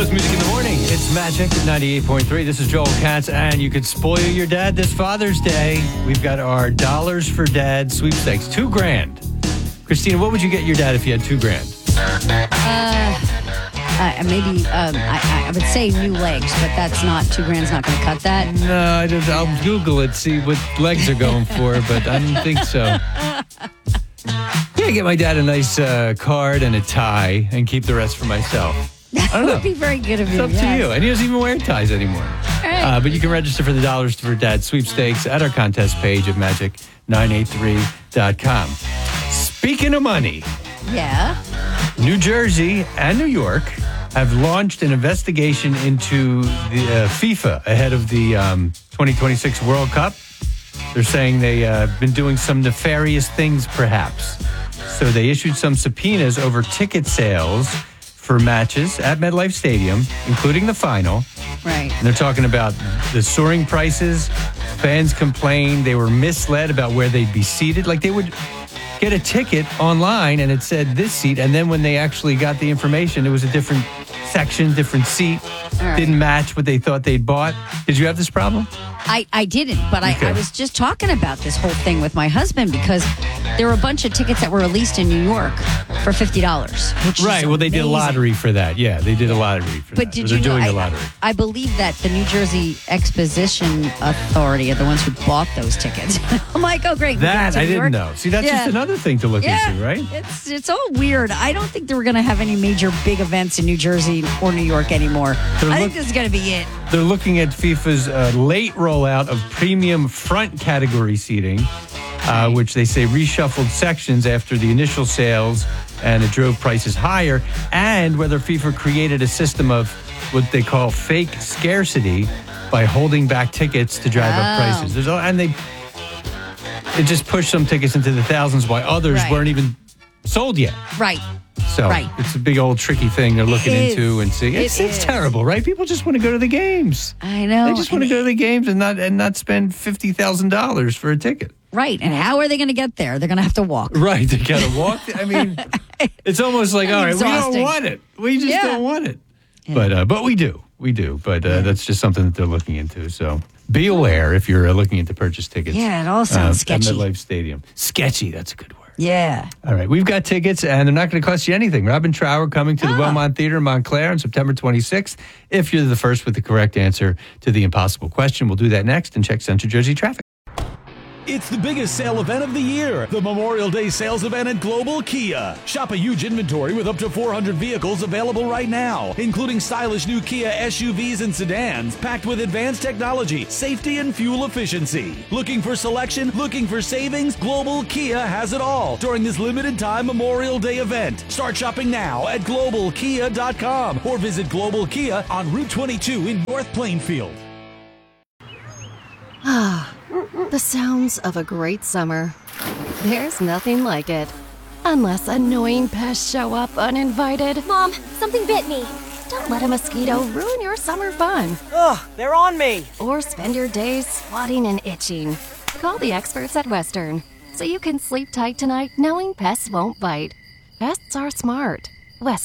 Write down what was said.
Coolest music in the morning. It's Magic 98.3. This is Joel Katz, and you could spoil your dad this Father's Day. We've got our Dollars for Dad sweepstakes. $2,000. Christina, what would you get your dad if you had $2,000? I would say new legs, but that's not $2,000's not going to cut that. No, I'll Google it, see what legs are going for, but I don't think so. Yeah, get my dad a nice card and a tie and keep the rest for myself. That would be very good of you. It's up to you. And he doesn't even wear ties anymore. Right. But you can register for the Dollars for Dad sweepstakes at our contest page at magic983.com. Speaking of money, Yeah. New Jersey and New York have launched an investigation into the FIFA ahead of the 2026 World Cup. They're saying they've been doing some nefarious things, perhaps. So they issued some subpoenas over ticket sales for matches at MetLife Stadium, including the final. Right. And they're talking about the soaring prices. Fans complained they were misled about where they'd be seated. Like they would get a ticket online and it said this seat. And then when they actually got the information, it was a different section, different seat. Right. Didn't match what they thought they'd bought. Did you have this problem? I didn't, but Okay. I was just talking about this whole thing with my husband because there were a bunch of tickets that were released in New York for $50. Which is Right. Well, they did a amazing. lottery for that. Yeah, they did a lottery for that. But did They're you know, doing a lottery. I believe that the New Jersey Exposition Authority are the ones who bought those tickets. I'm like, oh, great. we That get to I New didn't York. know. See, that's Yeah. just another thing to look Yeah, into, right? It's all weird. I don't think they were going to have any major big events in New Jersey or New York anymore. I think this is going to be it. They're looking at FIFA's late rollout of premium front category seating, which they say reshuffled sections after the initial sales and it drove prices higher, and whether FIFA created a system of what they call fake scarcity by holding back tickets to drive up prices. It just pushed some tickets into the thousands while others Right. weren't even sold yet. Right. So Right. it's a big old tricky thing they're looking It into is. and seeing. It's It is. terrible, right? People just want to go to the games. I know. They just want to go to the games and not spend $50,000 for a ticket. Right. And how are they going to get there? They're going to have to walk. Right. They got to walk. I mean, it's almost like, all right, we Exhausting. don't want it. We just Yeah. don't want it. But we do. We do. But that's just something that they're looking into. So be aware if you're looking into purchase tickets. Yeah, it all sounds sketchy. At MetLife Stadium. Sketchy. That's a good word. Yeah. All right, we've got tickets, and they're not going to cost you anything. Robin Trower coming to the Wellmont Theater in Montclair on September 26th. If you're the first with the correct answer to the impossible question, we'll do that next and check Central Jersey traffic. It's the biggest sale event of the year, the Memorial Day sales event at Global Kia. Shop a huge inventory with up to 400 vehicles available right now, including stylish new Kia SUVs and sedans packed with advanced technology, safety, and fuel efficiency. Looking for selection? Looking for savings? Global Kia has it all during this limited time Memorial Day event. Start shopping now at globalkia.com or visit Global Kia on Route 22 in North Plainfield. The sounds of a great summer. There's nothing like it. Unless annoying pests show up uninvited. Mom, something bit me. Don't let a mosquito ruin your summer fun. Ugh, they're on me. Or spend your days swatting and itching. Call the experts at Western so you can sleep tight tonight knowing pests won't bite. Pests are smart. Western.